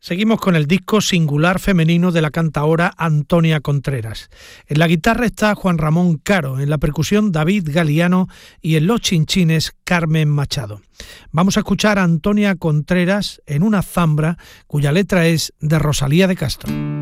Seguimos con el disco singular femenino de la cantaora Antonia Contreras. En la guitarra está Juan Ramón Caro, en la percusión David Galiano y en los chinchines Carmen Machado. Vamos a escuchar a Antonia Contreras en una zambra cuya letra es de Rosalía de Castro.